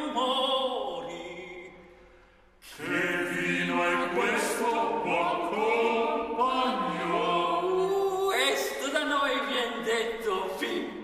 rumori. Che vino è questo, buon compagno? Questo da noi vien detto, fin